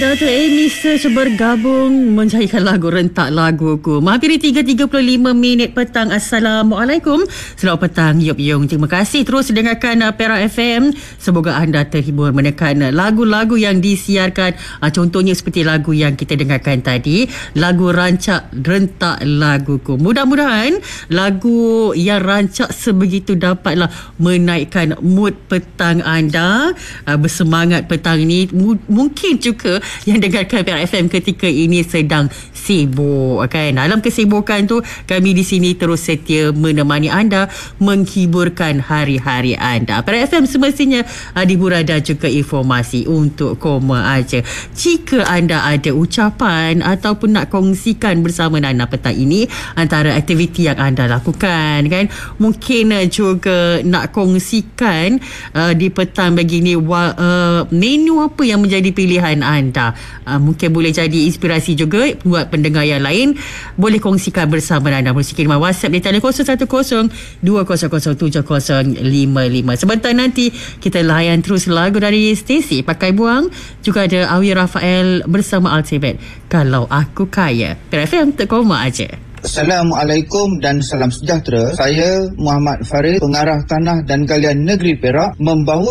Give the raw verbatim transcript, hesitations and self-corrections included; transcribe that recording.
Dato' Amy Search bergabung mencairkan lagu Rentak Laguku. Menghampiri tiga tiga puluh lima minit petang. Assalamualaikum. Selamat petang Yop Yong. Terima kasih terus dengarkan uh, Perak F M. Semoga anda terhibur menekan uh, lagu-lagu yang disiarkan. Uh, contohnya seperti lagu yang kita dengarkan tadi, lagu rancak Rentak Laguku. Mudah-mudahan lagu yang rancak sebegitu dapatlah menaikkan mood petang anda. Uh, bersemangat petang ini. M- mungkin juga yang dengarkan Perak F M ketika ini sedang sibuk, kan? Dalam kesibukan tu, kami di sini terus setia menemani anda, menghiburkan hari-hari anda. Perak F M semestinya uh, hiburan dan juga informasi untuk koma aja. Jika anda ada ucapan ataupun nak kongsikan bersama Nana petang ini antara aktiviti yang anda lakukan, kan? Mungkin uh, juga nak kongsikan uh, di petang begini wa, uh, menu apa yang menjadi pilihan anda. Uh, mungkin boleh jadi inspirasi juga buat pendengar yang lain. Boleh kongsikan bersama anda. Boleh kirim WhatsApp di talian kosong satu kosong dua kosong kosong tujuh kosong lima lima. Sebentar nanti kita layan terus lagu dari Stacey Pakai Buang. Juga ada Awi Rafael bersama Ultimate Kalau Aku Kaya. Perak F M terkoma aja. Assalamualaikum dan salam sejahtera. Saya Muhammad Farid, pengarah Tanah dan Galian Negeri Perak, membawa